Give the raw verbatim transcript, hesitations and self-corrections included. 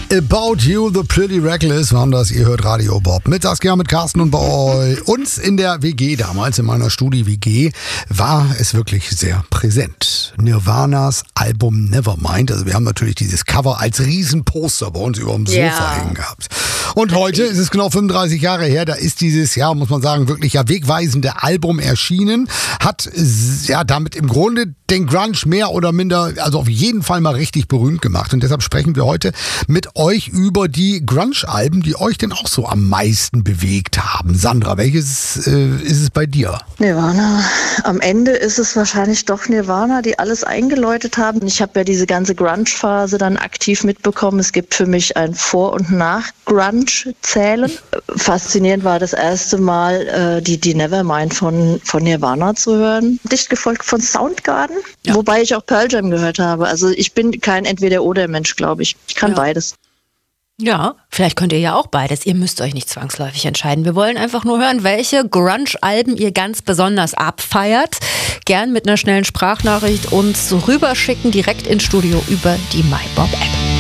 About You, The Pretty Reckless waren das. Ihr hört Radio Bob. Mit Saskia, mit Carsten und bei uns in der W G, damals in meiner Studi-W G, war es wirklich sehr präsent. Nirvanas Album Nevermind. Also wir haben natürlich dieses Cover als Riesenposter bei uns über dem Sofa Ja. hängen gehabt. Und heute ist es genau fünfunddreißig Jahre her, da ist dieses, ja, muss man sagen, wirklich ja wegweisende Album erschienen. Hat ja damit im Grunde den Grunge mehr oder minder, also auf jeden Fall mal richtig berühmt gemacht. Und deshalb sprechen wir heute mit euch über die Grunge-Alben, die euch denn auch so am meisten bewegt haben. Sandra, welches äh, ist es bei dir? Nirvana. Am Ende ist es wahrscheinlich doch Nirvana, die alles eingeläutet haben. Ich habe ja diese ganze Grunge-Phase dann aktiv mitbekommen. Es gibt für mich ein Vor- und Nach-Grunge-Zählen. Faszinierend war das erste Mal, äh, die, die Nevermind von, von Nirvana zu hören. Dicht gefolgt von Soundgarden, Ja. wobei ich auch Pearl Jam gehört habe. Also ich bin kein Entweder-Oder-Mensch, glaube ich. Ich kann Ja. beides. Ja, vielleicht könnt ihr ja auch beides. Ihr müsst euch nicht zwangsläufig entscheiden. Wir wollen einfach nur hören, welche Grunge-Alben ihr ganz besonders abfeiert. Gern mit einer schnellen Sprachnachricht uns rüberschicken, direkt ins Studio über die MyBob-App.